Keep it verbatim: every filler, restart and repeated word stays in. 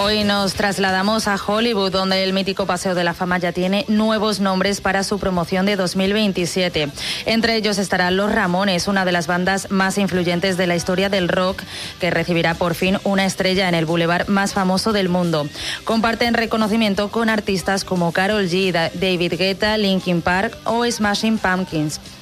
Hoy nos trasladamos a Hollywood, donde el mítico Paseo de la Fama ya tiene nuevos nombres para su promoción de dos mil veintisiete. Entre ellos estarán Los Ramones, una de las bandas más influyentes de la historia del rock, que recibirá por fin una estrella en el bulevar más famoso del mundo. Comparten reconocimiento con artistas como Karol G, David Guetta, Linkin Park o Smashing Pumpkins.